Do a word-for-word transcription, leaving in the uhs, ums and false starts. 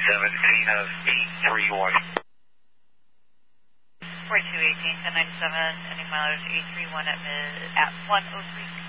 seventeen of eight three one. forty-two eighteen, ten ninety-seven, ending mileage eight three one at mid, at one oh three.